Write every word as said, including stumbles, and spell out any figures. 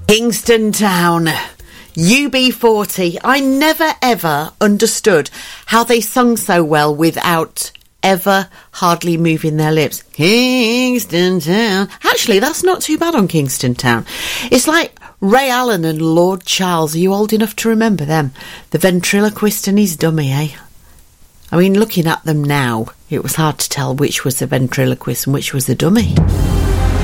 Kingston Town, U B forty. I never ever understood how they sung so well without ever hardly moving their lips. Kingston Town. Actually, that's not too bad on Kingston Town. It's like Ray Allen and Lord Charles. Are you old enough to remember them? The ventriloquist and his dummy, eh? I mean, looking at them now, it was hard to tell which was the ventriloquist and which was the dummy.